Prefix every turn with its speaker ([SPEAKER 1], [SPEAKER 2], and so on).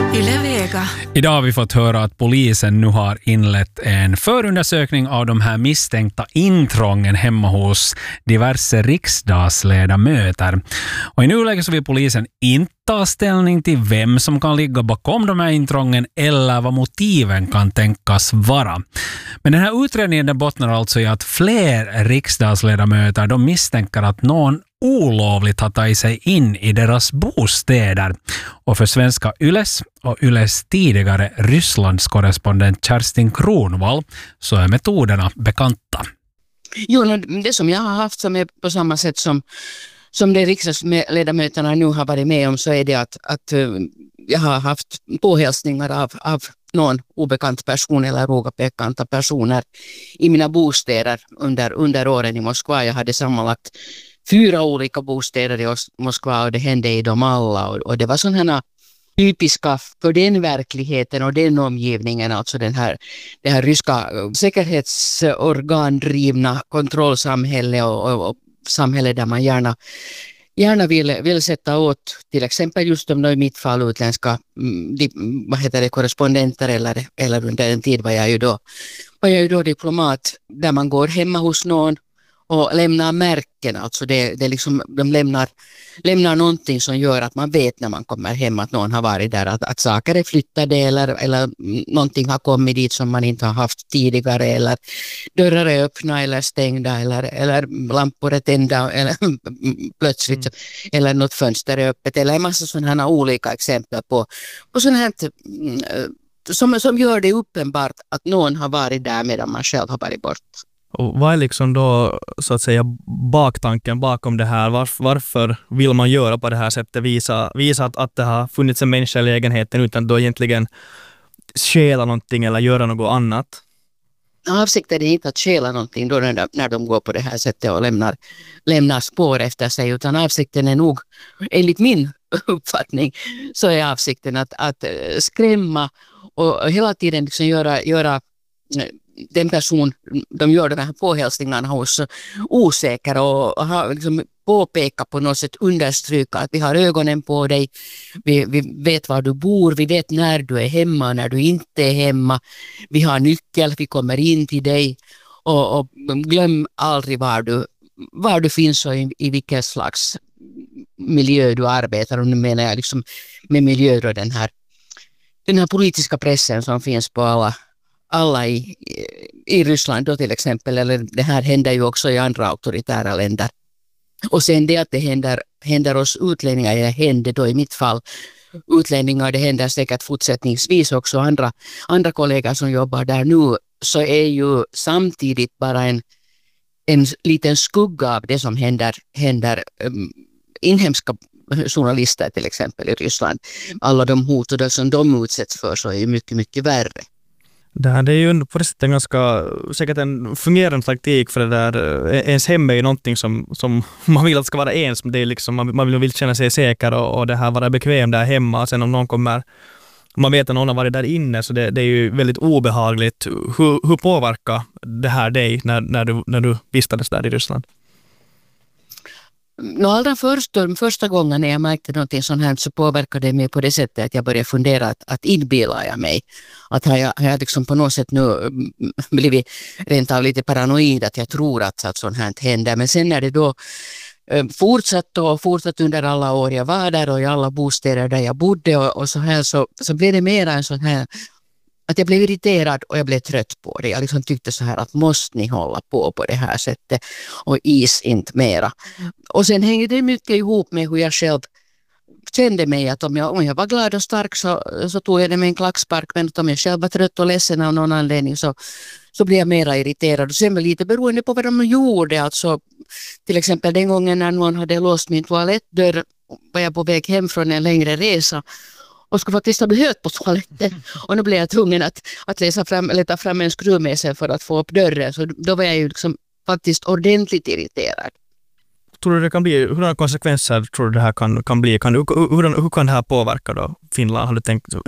[SPEAKER 1] Yle Vega.
[SPEAKER 2] Idag har vi fått höra att polisen nu har inlett en förundersökning av de här misstänkta intrången hemma hos diverse riksdagsledamöter. Och i nuläget så vill polisen inte ta ställning till vem som kan ligga bakom de här intrången eller vad motiven kan tänkas vara. Men den här utredningen den bottnar alltså i att fler riksdagsledamöter de misstänker att någon olovligt har tagit sig in i deras bostäder. Och för svenska Yles och Yles tidigare Rysslandskorrespondent Kerstin Kronvall så är metoderna bekanta.
[SPEAKER 3] Jo, det som jag har haft som är på samma sätt som de riksdagsledamöterna nu har varit med om, så är det att jag har haft påhälsningar av någon obekant person eller rågabekanta personer i mina bostäder under åren i Moskva. Jag hade sammanlagt 4 olika bostäder i Moskva och det hände i dem alla. Och det var sådana typiska för den verkligheten och den omgivningen, alltså det här ryska säkerhetsorgandrivna kontrollsamhälle och samhälle där man gärna vill sätta åt till exempel just de i mitt fall utländska korrespondenter eller under en tid var jag ju då diplomat, där man går hemma hos någon och lämnar märken, alltså det liksom, de lämnar någonting som gör att man vet när man kommer hem att någon har varit där, att saker är flyttade eller någonting har kommit dit som man inte har haft tidigare, eller dörrar är öppna eller stängda eller lampor är tända eller plötsligt eller något fönster är öppet, eller en massa sådana olika exempel på sådant här som gör det uppenbart att någon har varit där medan man själv har varit borta.
[SPEAKER 4] Och vad är liksom då så att säga baktanken bakom det här? Varför vill man göra på det här sättet? Visa att det har funnits en människa i lägenheten utan då egentligen stjäla någonting eller göra något annat?
[SPEAKER 3] Avsikten är inte att stjäla någonting då när de går på det här sättet och lämnar spår efter sig, utan avsikten är nog, enligt min uppfattning, så är avsikten att skrämma och hela tiden liksom göra den person de gör de här påhälsningarna hos osäker och har liksom påpeka på något sätt, understryka att vi har ögonen på dig, vi vet var du bor, vi vet när du är hemma och när du inte är hemma, vi har nyckel, vi kommer in till dig och glöm aldrig var du finns och i vilken slags miljö du arbetar. Och nu menar jag liksom med miljö då den här politiska pressen som finns på alla i Ryssland då till exempel, eller det här händer ju också i andra auktoritära länder. Och sen det att det händer oss utlänningar, eller händer då i mitt fall utlänningar, det händer säkert fortsättningsvis också andra kollegor som jobbar där nu, så är ju samtidigt bara en liten skugga av det som händer inhemska journalister till exempel i Ryssland. Alla de hot som de utsätts för så är ju mycket, mycket värre.
[SPEAKER 4] Det är ju på det sättet säkert en fungerande taktik, för det där ens hem är ju någonting som man vill att ska vara ens, det är liksom, man vill känna sig säker och det här vara bekväm där hemma. Sen om någon kommer, man vet att någon har varit där inne, så det är ju väldigt obehagligt. Hur påverkar det här dig när du vistades där i Ryssland?
[SPEAKER 3] Allra första gången när jag märkte någonting sånt här så påverkade det mig på det sättet att jag började fundera att inbillar jag mig. Att har jag liksom på något sätt nu blivit rent av lite paranoid att jag tror att sånt här händer. Men sen när det då fortsatt under alla år jag var där och i alla bostäder där jag bodde och så här så blev det mer en sån här att jag blev irriterad och jag blev trött på det. Jag liksom tyckte så här att måste ni hålla på det här sättet och is inte mera. Och sen hängde det mycket ihop med hur jag själv kände mig, att om jag var glad och stark så tog jag det med en klackspark, men om jag själv var trött och ledsen av någon anledning så blev jag mera irriterad. Och sen var lite beroende på vad de gjorde. Alltså, till exempel den gången när någon hade låst min toalettdörr var jag på väg hem från en längre resa och skulle faktiskt ha behövt på toaletten. Och nu blev jag tvungen att leta fram en skruvmejsel för att få upp dörren. Så då var jag ju liksom faktiskt ordentligt irriterad.
[SPEAKER 4] Tror du det kan bli, hurdana konsekvenser tror du det här kan bli? Hur kan det här påverka då Finland? Har du tänkt